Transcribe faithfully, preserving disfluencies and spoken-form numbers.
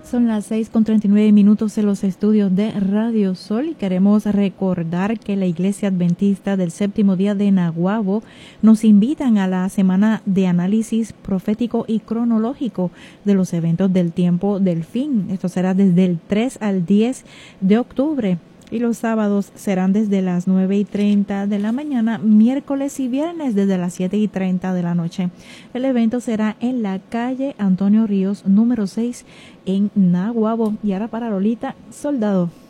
Son las seis con treinta y nueve minutos en los estudios de Radio Sol y queremos recordar que la Iglesia Adventista del Séptimo Día de Naguabo nos invitan a la semana de análisis profético y cronológico de los eventos del tiempo del fin. Esto será desde el tres al diez de octubre. Y los sábados serán desde las nueve y treinta de la mañana, miércoles y viernes desde las siete y treinta de la noche. El evento será en la calle Antonio Ríos, número seis, en Naguabo. Y ahora para Lolita Soldado.